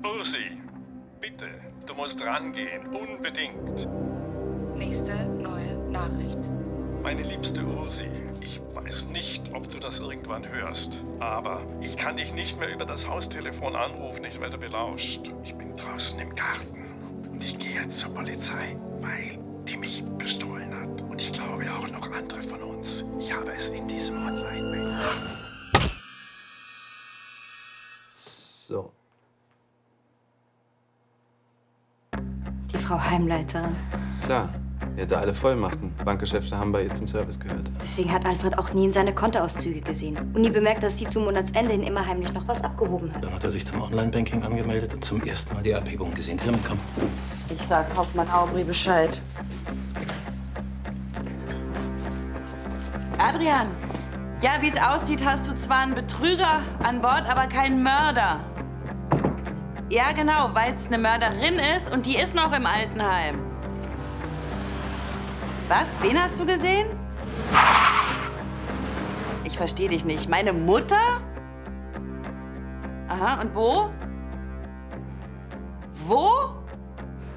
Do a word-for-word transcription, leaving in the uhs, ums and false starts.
Ursi, bitte, du musst rangehen, unbedingt. Nächste neue Nachricht. Meine liebste Ursi, ich weiß nicht, ob du das irgendwann hörst, aber ich kann dich nicht mehr über das Haustelefon anrufen, ich werde belauscht. Ich bin draußen im Garten und ich gehe jetzt zur Polizei, weil die mich bestohlen hat. Und ich glaube auch noch andere von uns. Ich habe es in diesem Online-Mail. So. Die Frau Heimleiterin. Klar, er hatte alle Vollmachten. Bankgeschäfte haben bei ihr zum Service gehört. Deswegen hat Alfred auch nie in seine Kontoauszüge gesehen und nie bemerkt, dass sie zum Monatsende hin immer heimlich noch was abgehoben hat. Dann hat er sich zum Online-Banking angemeldet und zum ersten Mal die Abhebung gesehen. Irm, komm. Ich sag Hauptmann Aubry Bescheid. Adrian, ja, wie es aussieht, hast du zwar einen Betrüger an Bord, aber keinen Mörder. Ja, genau, weil es eine Mörderin ist und die ist noch im Altenheim. Was? Wen hast du gesehen? Ich verstehe dich nicht. Meine Mutter? Aha, und wo? Wo?